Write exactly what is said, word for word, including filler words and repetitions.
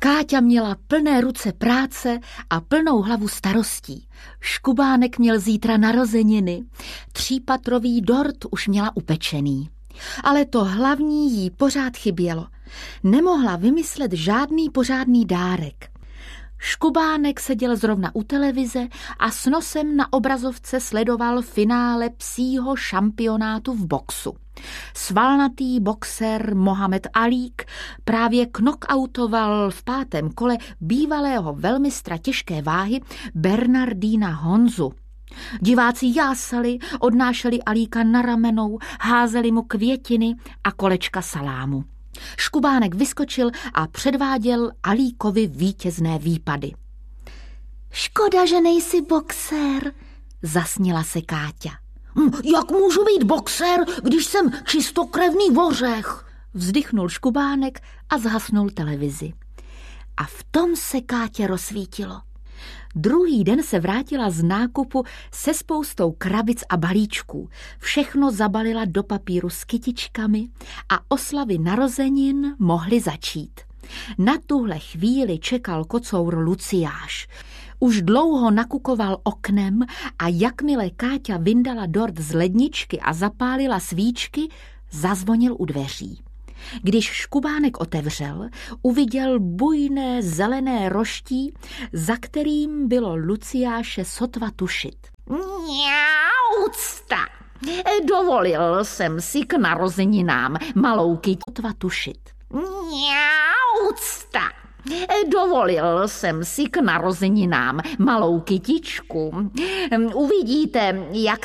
Káťa měla plné ruce práce a plnou hlavu starostí. Škubánek měl zítra narozeniny. Třípatrový dort už měla upečený. Ale to hlavní jí pořád chybělo. Nemohla vymyslet žádný pořádný dárek. Škubánek seděl zrovna u televize a s nosem na obrazovce sledoval finále psího šampionátu v boxu. Svalnatý boxer Mohamed Alík právě knockoutoval v pátém kole bývalého velmistra těžké váhy Bernardína Honzu. Diváci jásali, odnášeli Alíka na ramenou, házeli mu květiny a kolečka salámu. Škubánek vyskočil a předváděl Alíkovi vítězné výpady. Škoda, že nejsi boxér, zasněla se Káťa. Jak můžu být boxér, když jsem čistokrevný vořech? Vzdychnul Škubánek a zhasnul televizi. A v tom se Kátě rozsvítilo. Druhý den se vrátila z nákupu se spoustou krabic a balíčků. Všechno zabalila do papíru s kytičkami a oslavy narozenin mohly začít. Na tuhle chvíli čekal kocour Luciáš. Už dlouho nakukoval oknem a jakmile Káťa vyndala dort z ledničky a zapálila svíčky, zazvonil u dveří. Když Škubánek otevřel, uviděl bujné zelené roští, za kterým bylo Luciáše sotva tušit. Mňaucta! Dovolil jsem si k narozeninám malou kytičku sotva tušit. Mňaucta! Dovolil jsem si k narozeninám malou kytičku. Uvidíte, jak